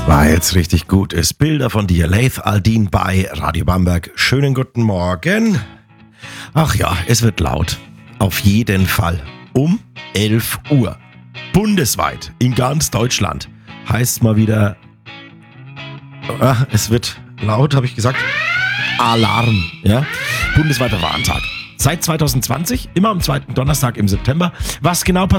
War jetzt richtig gut. Ist Bilder von dir, Laith Al-Deen bei Radio Bamberg. Schönen guten Morgen. Ach ja, es wird laut. Auf jeden Fall. Um 11 Uhr. Bundesweit. In ganz Deutschland. Heißt mal wieder... es wird laut, habe ich gesagt. Alarm. Ja? Bundesweiter Warntag. Seit 2020, immer am zweiten Donnerstag im September. Was genau passiert?